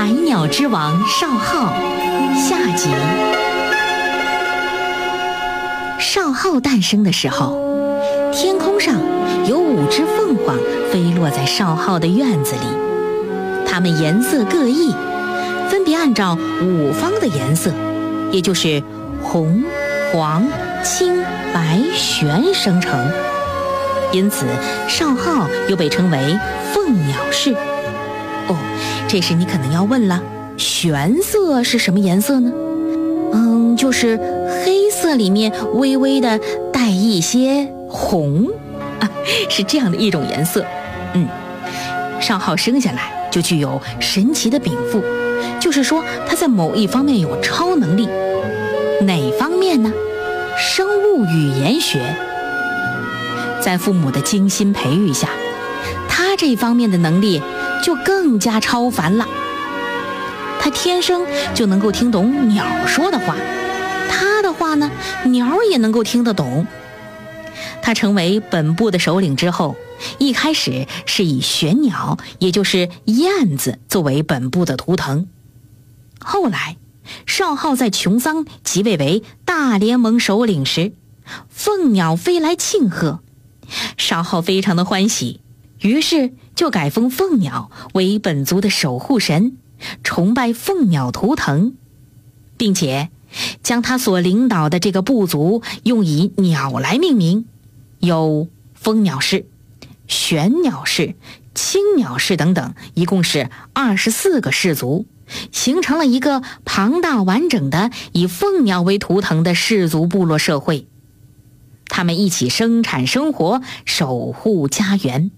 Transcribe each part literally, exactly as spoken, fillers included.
百鸟之王少昊下集。少昊诞生的时候，天空上有五只凤凰飞落在少昊的院子里，它们颜色各异，分别按照五方的颜色，也就是红、黄、青、白、玄生成，因此少昊又被称为凤鸟氏。哦，这时你可能要问了，玄色是什么颜色呢？嗯，就是黑色里面微微的带一些红啊，是这样的一种颜色。嗯，少昊生下来就具有神奇的禀赋，就是说他在某一方面有超能力。哪方面呢？生物语言学。在父母的精心培育下，他这方面的能力就更加超凡了。他天生就能够听懂鸟说的话，他的话呢，鸟也能够听得懂。他成为本部的首领之后，一开始是以玄鸟，也就是燕子作为本部的图腾。后来少昊在穹桑即位为大联盟首领时，凤鸟飞来庆贺，少昊非常的欢喜，于是就改封凤鸟为本族的守护神，崇拜凤鸟图腾，并且将他所领导的这个部族用以鸟来命名，有蜂鸟氏、玄鸟氏、青鸟氏等等，一共是二十四个氏族，形成了一个庞大完整的以凤鸟为图腾的氏族部落社会。他们一起生产生活，守护家园。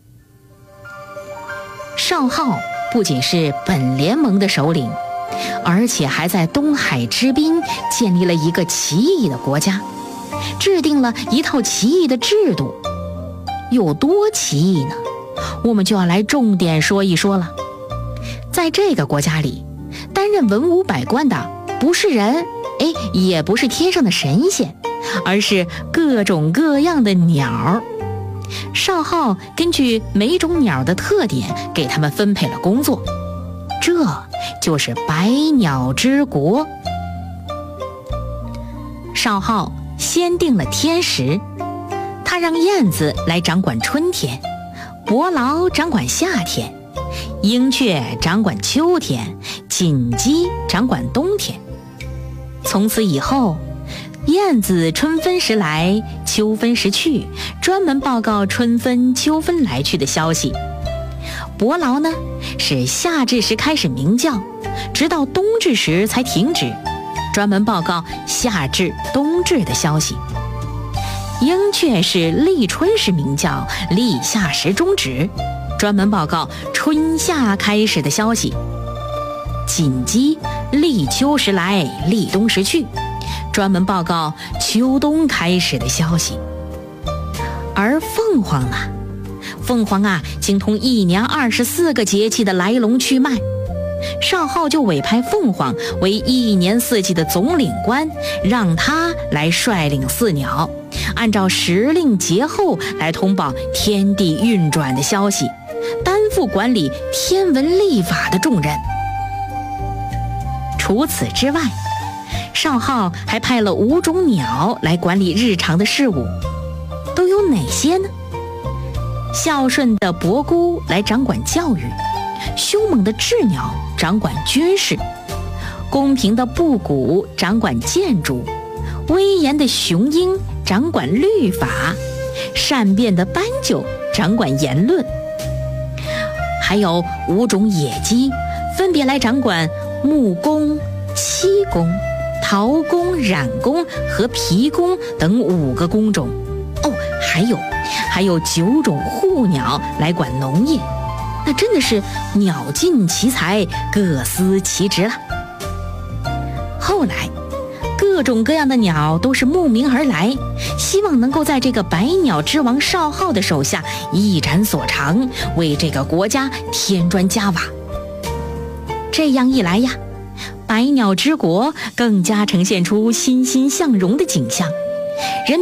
少昊不仅是本联盟的首领，而且还在东海之滨建立了一个奇异的国家，制定了一套奇异的制度。有多奇异呢？我们就要来重点说一说了。在这个国家里，担任文武百官的不是人，哎，也不是天上的神仙，而是各种各样的鸟。少昊根据每种鸟的特点给他们分配了工作，这就是百鸟之国。少昊先定了天时，他让燕子来掌管春天，伯劳掌管夏天，鹰雀掌管秋天，锦鸡掌管冬天。从此以后，燕子春分时来，秋分时去，专门报告春分秋分来去的消息。伯劳呢，是夏至时开始鸣叫，直到冬至时才停止，专门报告夏至冬至的消息。鹰雀是立春时鸣叫，立夏时终止，专门报告春夏开始的消息。锦鸡立秋时来，立冬时去，专门报告秋冬开始的消息。而凤凰啊，凤凰啊，精通一年二十四个节气的来龙去脉。少昊就委派凤凰为一年四季的总领官，让他来率领四鸟，按照时令节候来通报天地运转的消息，担负管理天文历法的重任。除此之外，少昊还派了五种鸟来管理日常的事务，都有哪些呢？孝顺的伯姑来掌管教育，凶猛的鸷鸟掌管军事，公平的布谷掌管建筑，威严的雄鹰掌管律法，善变的斑鸠掌管言论。还有五种野鸡，分别来掌管木工、漆工、陶工、染工和皮工等五个工种。哦，还有还有九种护鸟来管农业，那真的是鸟尽其才，各司其职了。后来各种各样的鸟都是慕名而来，希望能够在这个百鸟之王少昊的手下一展所长，为这个国家添砖加瓦。这样一来呀，百鸟之国更加呈现出欣欣向荣的景象，人